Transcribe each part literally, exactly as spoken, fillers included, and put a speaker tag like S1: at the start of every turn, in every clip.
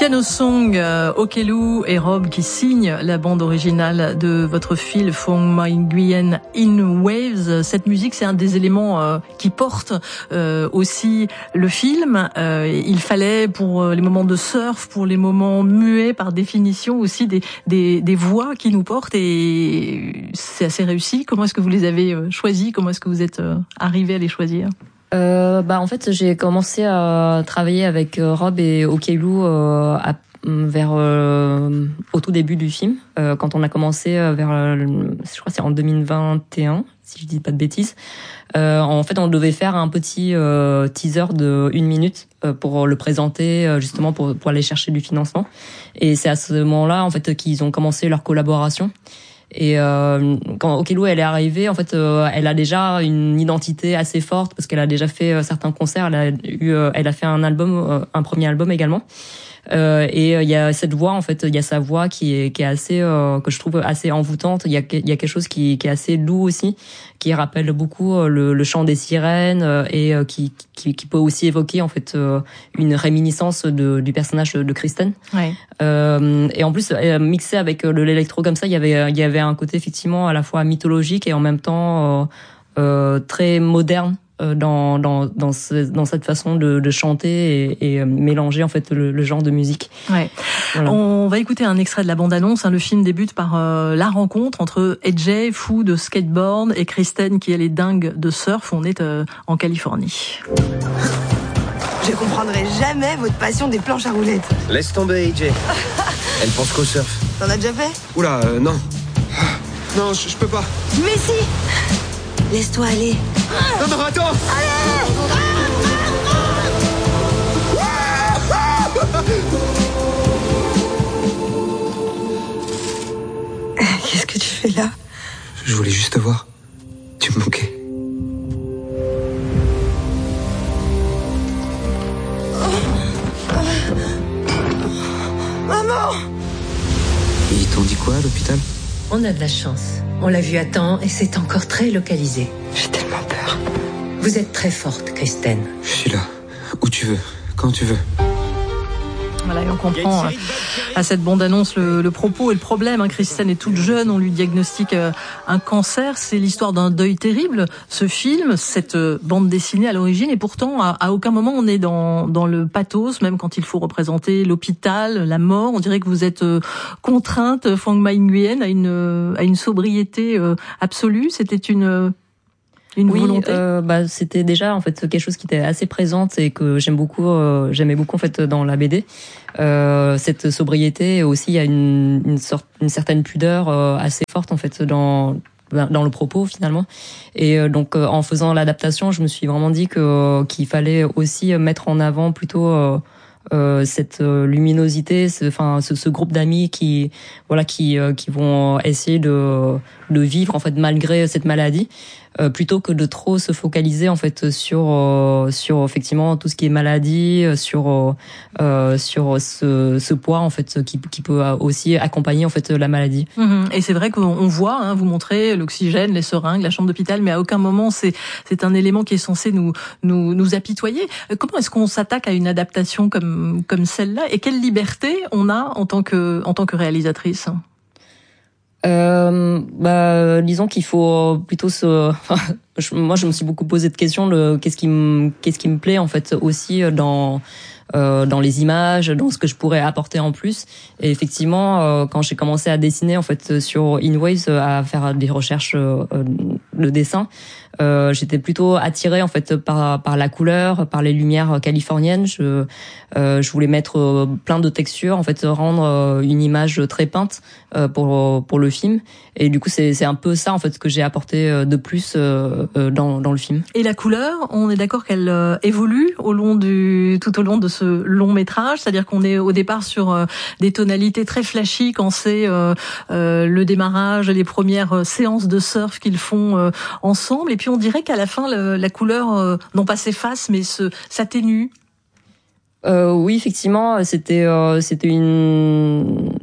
S1: Piano Song, euh, Okello et Rob qui signent la bande originale de votre film Phong Mai Nguyen in Waves. Cette musique, c'est un des éléments euh, qui porte euh, aussi le film. Euh, il fallait pour les moments de surf, pour les moments muets par définition aussi des, des, des voix qui nous portent et c'est assez réussi. Comment est-ce que vous les avez choisis? Comment est-ce que vous êtes euh, arrivé à les choisir?
S2: Euh, bah en fait j'ai commencé à travailler avec Rob et Okello euh, à, vers euh, au tout début du film euh, quand on a commencé vers euh, je crois que c'est en deux mille vingt et un si je dis pas de bêtises. Euh, en fait on devait faire un petit euh, teaser de une minute euh, pour le présenter euh, justement pour pour aller chercher du financement et c'est à ce moment-là en fait qu'ils ont commencé leur collaboration. Et euh, quand Okello elle est arrivée, en fait, euh, elle a déjà une identité assez forte parce qu'elle a déjà fait euh, certains concerts. Elle a eu, euh, elle a fait un album, euh, un premier album également. Euh, et il euh, y a cette voix, en fait, il y a sa voix qui est qui est assez euh, que je trouve assez envoûtante. Il y a il y a quelque chose qui qui est assez doux aussi, qui rappelle beaucoup euh, le, le chant des sirènes euh, et euh, qui, qui qui peut aussi évoquer en fait euh, une réminiscence de du personnage de Kristen.
S1: Ouais.
S2: Euh, et en plus euh, mixé avec euh, l'électro comme ça, il y avait il y avait un côté effectivement à la fois mythologique et en même temps euh, euh, très moderne. Dans dans dans, ce, dans cette façon de, de chanter et, et mélanger en fait le, le genre de musique.
S1: Ouais. Voilà. On va écouter un extrait de la bande-annonce. Hein. Le film débute par euh, la rencontre entre A J, fou de skateboard, et Kristen, qui elle est dingue de surf. On est euh, en Californie.
S3: Je comprendrai jamais votre passion des planches à roulettes.
S4: Laisse tomber, A J. Elle pense qu'au surf.
S3: T'en as déjà fait?
S4: Oula, euh, non. Non, je peux pas.
S3: Mais si! Laisse-toi aller.
S4: Non, non, attends!
S3: Allez! Qu'est-ce que tu fais là?
S4: Je voulais juste te voir. Tu me manquais.
S3: Maman!
S4: Ils t'ont dit quoi à l'hôpital?
S5: On a de la chance. On l'a vu à temps et c'est encore très localisé.
S3: J'ai tellement peur.
S5: Vous êtes très forte, Kristen.
S4: Je suis là. Où tu veux. Quand tu veux.
S1: Voilà, et on comprend à cette bande-annonce le, le propos et le problème. Hein. Kristen est toute jeune, on lui diagnostique un cancer. C'est l'histoire d'un deuil terrible, ce film, cette bande dessinée à l'origine. Et pourtant, à, à aucun moment on est dans, dans le pathos, même quand il faut représenter l'hôpital, la mort. On dirait que vous êtes contrainte, Phong Mai Nguyen, à une, à une sobriété absolue. C'était une... Une
S2: oui,
S1: volonté.
S2: Euh, bah c'était déjà en fait quelque chose qui était assez présente et que j'aime beaucoup, euh, j'aimais beaucoup en fait dans la B D. Euh, cette sobriété aussi il y a une, une sorte, une certaine pudeur euh, assez forte en fait dans dans le propos finalement. Et euh, donc euh, en faisant l'adaptation, je me suis vraiment dit que qu'il fallait aussi mettre en avant plutôt euh, Euh, cette euh, luminosité, ce, enfin ce, ce groupe d'amis qui voilà qui euh, qui vont essayer de de vivre en fait malgré cette maladie, euh, plutôt que de trop se focaliser en fait sur euh, sur effectivement tout ce qui est maladie, sur euh, sur ce ce poids en fait qui qui peut aussi accompagner en fait la maladie.
S1: Mmh. Et c'est vrai qu'on voit, hein, vous montrez l'oxygène, les seringues, la chambre d'hôpital, mais à aucun moment c'est c'est un élément qui est censé nous nous nous apitoyer. Comment est-ce qu'on s'attaque à une adaptation comme comme celle-là et quelle liberté on a en tant que en tant que réalisatrice?
S2: Euh, bah, disons qu'il faut plutôt se. Moi, je me suis beaucoup posé de questions. Le qu'est-ce qui me qu'est-ce qui me plaît en fait aussi dans euh, dans les images, dans ce que je pourrais apporter en plus. Et effectivement, euh, quand j'ai commencé à dessiner en fait sur In Waves, à faire des recherches euh, de dessin, euh, j'étais plutôt attirée en fait par par la couleur, par les lumières californiennes. Je euh, je voulais mettre plein de textures, en fait rendre une image très peinte euh, pour pour le film. Et du coup, c'est c'est un peu ça en fait que j'ai apporté de plus euh, dans dans le film.
S1: Et la couleur, on est d'accord qu'elle euh, évolue au long du tout au long de ce long métrage, c'est-à-dire qu'on est au départ sur euh, des tonalités très flashy quand c'est euh, euh, le démarrage, les premières séances de surf qu'ils font euh, ensemble, et puis on dirait qu'à la fin le, la couleur euh, non pas s'efface mais se s'atténue.
S2: Euh, oui, effectivement, c'était euh, c'était une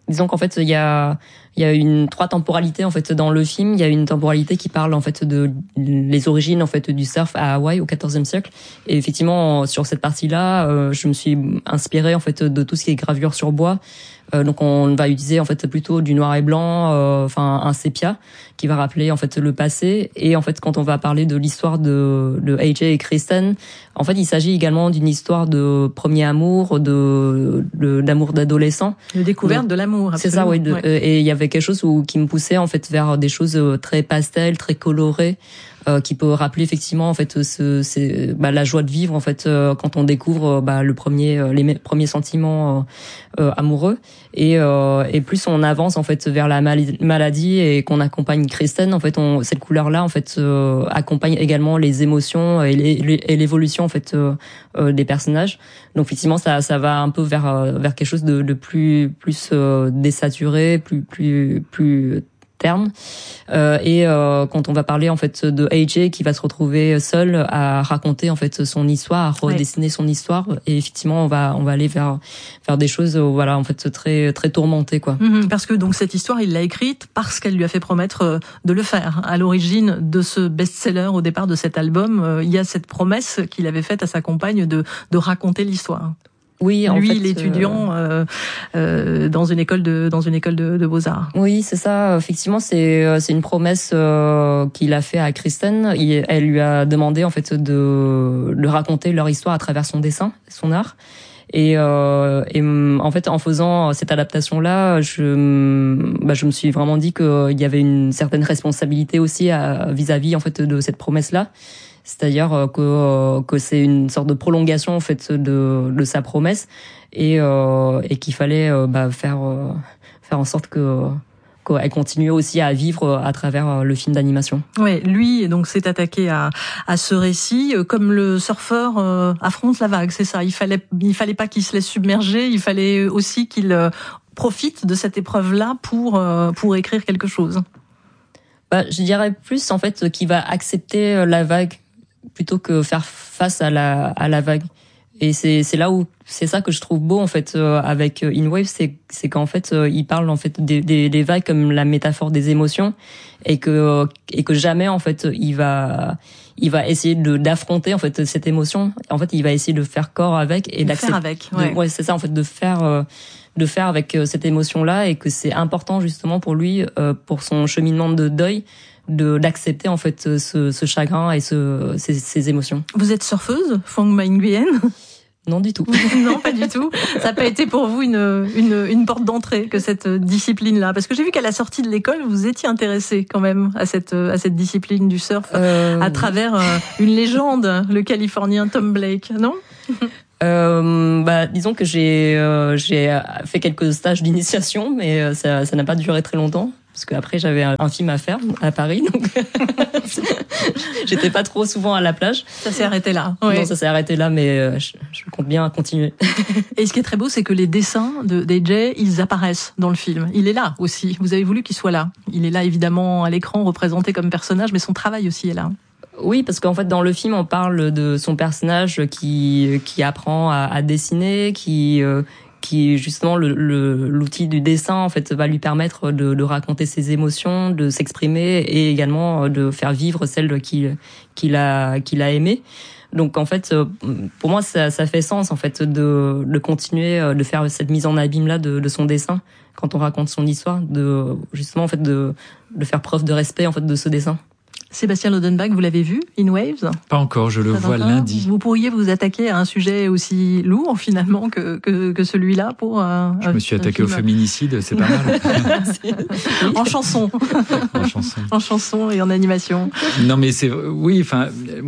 S2: disons qu'en fait il y a il y a une trois temporalités en fait dans le film. Il y a une temporalité qui parle en fait de les origines en fait du surf à Hawaï au quatorzième siècle. Et effectivement sur cette partie-là, euh, je me suis inspirée en fait de tout ce qui est gravure sur bois. Euh, donc on va utiliser en fait plutôt du noir et blanc, euh, enfin un sépia qui va rappeler en fait le passé. Et en fait quand on va parler de l'histoire de de A J et Kristen, en fait il s'agit également d'une histoire de premier amour, de, de d'amour d'adolescent,
S1: de découverte donc, de l'amour.
S2: C'est ça, oui. De, ouais. euh, et il y avait quelque chose où, qui me poussait en fait vers des choses très pastel, très colorées. Euh, qui peut rappeler effectivement en fait ce, c'est bah, la joie de vivre en fait euh, quand on découvre bah, le premier euh, les premiers sentiments euh, euh, amoureux et euh, et plus on avance en fait vers la mal- maladie et qu'on accompagne Kristen en fait on cette couleur là en fait euh, accompagne également les émotions et, les, les, et l'évolution en fait euh, euh, des personnages. Donc effectivement ça ça va un peu vers euh, vers quelque chose de, de plus plus euh, désaturé, plus plus plus terme. Euh, et euh, quand on va parler en fait de A J qui va se retrouver seul à raconter en fait son histoire, à redessiner ouais. son histoire, et effectivement on va on va aller vers vers des choses voilà en fait très très tourmentées quoi.
S1: Mmh, parce que donc cette histoire il l'a écrite parce qu'elle lui a fait promettre de le faire. À l'origine de ce best-seller, au départ de cet album, il y a cette promesse qu'il avait faite à sa compagne de de raconter l'histoire.
S2: Oui, en
S1: lui,
S2: fait,
S1: l'étudiant euh, euh, dans une école de dans une école de, de beaux-arts.
S2: Oui, c'est ça. Effectivement, c'est c'est une promesse euh, qu'il a fait à Kristen. Il, elle lui a demandé en fait de de raconter leur histoire à travers son dessin, son art. Et, euh, et en fait, en faisant cette adaptation-là, je bah, je me suis vraiment dit qu'il y avait une certaine responsabilité aussi à, vis-à-vis en fait de cette promesse-là. C'est-à-dire que que c'est une sorte de prolongation en fait de de sa promesse et euh, et qu'il fallait bah faire faire en sorte que qu'elle continue aussi à vivre à travers le film d'animation.
S1: Ouais, lui donc s'est attaqué à à ce récit comme le surfeur euh, affronte la vague, c'est ça. Il fallait il fallait pas qu'il se laisse submerger, il fallait aussi qu'il euh, profite de cette épreuve-là pour euh, pour écrire quelque chose.
S2: Bah, je dirais plus en fait qu'il va accepter la vague plutôt que faire face à la à la vague. Et c'est c'est là où c'est ça que je trouve beau en fait euh, avec In Waves, c'est c'est qu'en fait euh, il parle en fait des, des des vagues comme la métaphore des émotions et que et que jamais en fait il va il va essayer de d'affronter en fait cette émotion. En fait, il va essayer de faire corps avec et d'accepter.
S1: Faire avec. Ouais,
S2: de, ouais c'est ça en fait de faire euh, de faire avec cette émotion là et que c'est important justement pour lui euh, pour son cheminement de deuil. de d'accepter en fait ce, ce chagrin et ce, ces, ces émotions.
S1: Vous êtes surfeuse, Phuong My Nguyen?
S2: Non du tout.
S1: Non, pas du tout. Ça n'a pas été pour vous une, une, une porte d'entrée que cette discipline-là? Parce que j'ai vu qu'à la sortie de l'école, vous étiez intéressée quand même à cette, à cette discipline du surf euh... à travers une légende, le Californien Tom Blake, non?
S2: Euh, bah, disons que j'ai euh, j'ai fait quelques stages d'initiation, mais ça ça n'a pas duré très longtemps parce qu'après j'avais un, un film à faire à Paris, donc j'étais pas trop souvent à la plage.
S1: Ça s'est arrêté là.
S2: Ouais. Non, ça s'est arrêté là, mais euh, je, je compte bien continuer.
S1: Et ce qui est très beau, c'est que les dessins de d'A J, ils apparaissent dans le film. Il est là aussi. Vous avez voulu qu'il soit là. Il est là évidemment à l'écran, représenté comme personnage, mais son travail aussi est là.
S2: Oui, parce qu'en fait, dans le film, on parle de son personnage qui qui apprend à, à dessiner, qui euh, qui justement le, le l'outil du dessin en fait va lui permettre de, de raconter ses émotions, de s'exprimer et également de faire vivre celles qu'il qu'il a qu'il a aimées. Donc en fait, pour moi, ça, ça fait sens en fait de de continuer de faire cette mise en abîme là de, de son dessin quand on raconte son histoire, de justement en fait de de faire preuve de respect en fait de ce dessin.
S1: Sébastien Lodenbach, vous l'avez vu, In Waves?
S6: Pas encore, je le
S1: Pas
S6: vois
S1: encore.
S6: lundi.
S1: Vous pourriez vous attaquer à un sujet aussi lourd finalement que que, que celui-là pour un.
S6: Je me suis attaqué au féminicide, c'est pas mal.
S1: En chanson.
S6: En chanson.
S1: En chanson et en animation.
S6: Non mais c'est oui, enfin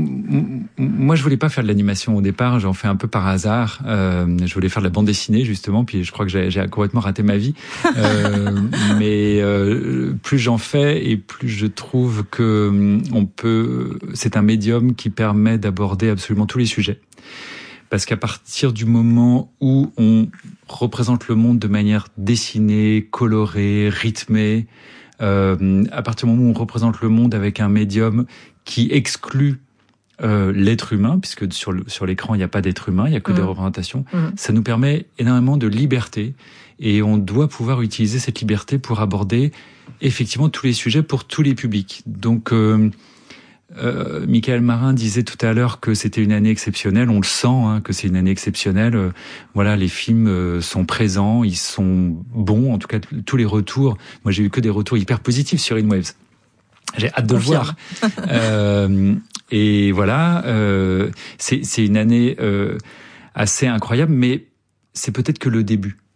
S6: moi je voulais pas faire de l'animation au départ, j'en fais un peu par hasard. Euh, je voulais faire de la bande dessinée justement, puis je crois que j'ai, j'ai complètement raté ma vie. Euh, mais euh, plus j'en fais et plus je trouve que on peut, c'est un médium qui permet d'aborder absolument tous les sujets. Parce qu'à partir du moment où on représente le monde de manière dessinée, colorée, rythmée, euh, à partir du moment où on représente le monde avec un médium qui exclut euh, l'être humain, puisque sur, le, sur l'écran, il n'y a pas d'être humain, il n'y a que mmh. des représentations. Mmh. Ça nous permet énormément de liberté et on doit pouvoir utiliser cette liberté pour aborder effectivement tous les sujets pour tous les publics. Donc, euh, euh, Michael Marin disait tout à l'heure que c'était une année exceptionnelle. On le sent, hein, que c'est une année exceptionnelle. Euh, voilà, les films euh, sont présents, ils sont bons. En tout cas, tous les retours. Moi, j'ai eu que des retours hyper positifs sur InWaves. J'ai hâte de le voir. euh, et voilà, euh, c'est, c'est une année euh, assez incroyable, mais c'est peut-être que le début.